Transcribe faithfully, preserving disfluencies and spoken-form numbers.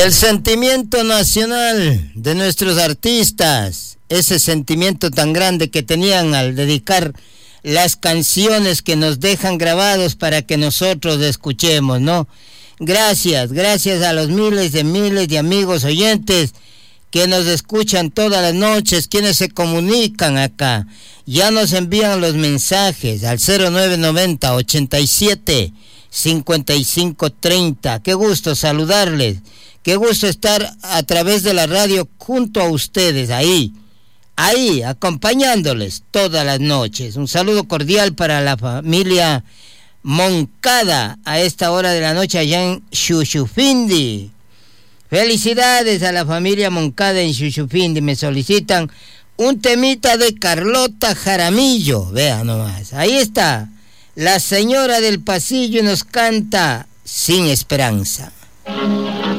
El sentimiento nacional de nuestros artistas, ese sentimiento tan grande que tenían al dedicar las canciones que nos dejan grabados para que nosotros escuchemos, ¿no? Gracias, gracias a los miles de miles de amigos oyentes que nos escuchan todas las noches, quienes se comunican acá. Ya nos envían los mensajes al cero nueve noventa, ochenta y siete, cincuenta y cinco treinta. Qué gusto saludarles, qué gusto estar a través de la radio junto a ustedes, ahí, ahí, acompañándoles todas las noches. Un saludo cordial para la familia Moncada a esta hora de la noche allá en Xuxufindi. Felicidades a la familia Moncada en Xuxufindi. Me solicitan un temita de Carlota Jaramillo. Vea nomás, ahí está. La señora del pasillo nos canta Sin Esperanza.